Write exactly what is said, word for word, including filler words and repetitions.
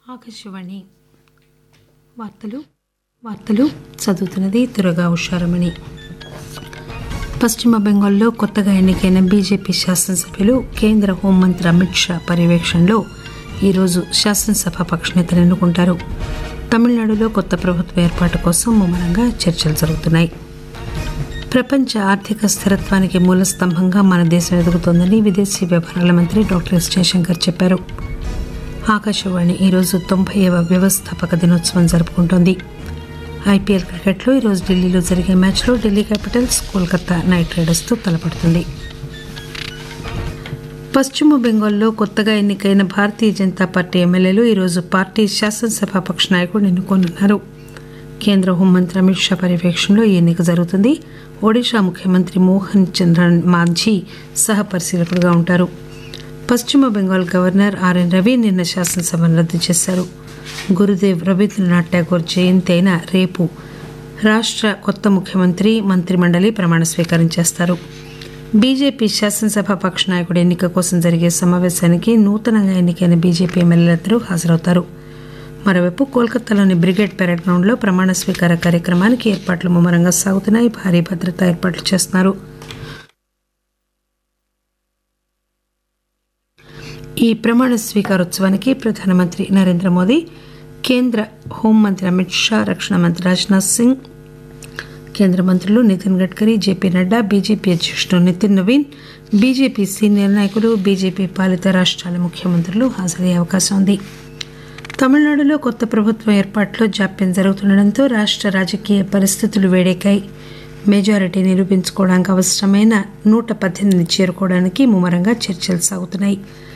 ఆకాశవాణి వార్తలు వార్తలు చదువుతున్నది తురగా ఉషారమణి. పశ్చిమ బెంగాల్లో కొత్తగా ఎన్నికైన బీజేపీ శాసనసభ్యులు కేంద్ర హోంమంత్రి అమిత్ షా పర్యవేక్షణలో ఈరోజు శాసనసభ పక్షనేతను ఎన్నుకుంటారు. తమిళనాడులో కొత్త ప్రభుత్వ ఏర్పాటు కోసం ముమ్మరంగా చర్చలు జరుగుతున్నాయి. ప్రపంచ ఆర్థిక స్థిరత్వానికి మూల స్తంభంగా మన దేశం ఎదుగుతోందని విదేశీ వ్యవహారాల మంత్రి డాక్టర్ ఎస్ జయశంకర్ చెప్పారు. ఆకాశవాణి ఈరోజు తొంభైవ వ్యవస్థాపక దినోత్సవం జరుపుకుంటోంది. ఐపీఎల్ క్రికెట్లో ఈరోజు ఢిల్లీలో జరిగే మ్యాచ్లో ఢిల్లీ క్యాపిటల్స్ కోల్కతా నైట్ రైడర్స్తో తలపడుతుంది. పశ్చిమ బెంగాల్లో కొత్తగా ఎన్నికైన భారతీయ జనతా పార్టీ ఎమ్మెల్యేలు ఈరోజు పార్టీ శాసనసభాపక్ష నాయకుడిని ఎన్నుకోనున్నారు. కేంద్ర హోంమంత్రి అమిత్ షా పర్యవేక్షణలో ఈ ఎన్నిక జరుగుతుంది. ఒడిషా ముఖ్యమంత్రి మోహన్ చంద్రన్ మాంఝీ సహ పరిశీలకుడుగా ఉంటారు. పశ్చిమ బెంగాల్ గవర్నర్ ఆర్ఎన్ రవి నిన్న శాసనసభను రద్దు చేశారు. గురుదేవ్ రవీంద్రనాథ్ ఠాగూర్ జయంతి అయిన రేపు రాష్ట్ర కొత్త ముఖ్యమంత్రి మంత్రిమండలి ప్రమాణ స్వీకారం చేస్తారు. బీజేపీ శాసనసభ పక్ష నాయకుడి ఎన్నిక కోసం జరిగే సమావేశానికి నూతనంగా ఎన్నికైన బీజేపీ ఎమ్మెల్యేలందరూ హాజరవుతారు. మరోవైపు కోల్కతాలోని బ్రిగేడ్ పెరేడ్ గ్రౌండ్లో ప్రమాణ స్వీకార కార్యక్రమానికి ఏర్పాట్లు ముమ్మరంగా సాగుతున్నాయి. భారీ భద్రతా ఏర్పాట్లు చేస్తున్నారు. ఈ ప్రమాణ స్వీకారోత్సవానికి ప్రధానమంత్రి నరేంద్ర మోదీ, కేంద్ర హోంమంత్రి అమిత్ షా, రక్షణ మంత్రి రాజ్నాథ్ సింగ్, కేంద్ర మంత్రులు నితిన్ గడ్కరీ, జేపీ నడ్డా, బీజేపీ అధ్యక్షుడు నితిన్ నవీన్, బీజేపీ సీనియర్ నాయకులు, బీజేపీ పాలిత రాష్ట్రాల ముఖ్యమంత్రులు హాజరయ్యే అవకాశం ఉంది. తమిళనాడులో కొత్త ప్రభుత్వం ఏర్పాటులో జాప్యం జరుగుతుండటంతో రాష్ట్ర రాజకీయ పరిస్థితులు వేడెక్కాయి. మెజారిటీ నిరూపించుకోవడానికి అవసరమైన నూట పద్దెనిమిది చేరుకోవడానికి ముమ్మరంగా చర్చలు సాగుతున్నాయి.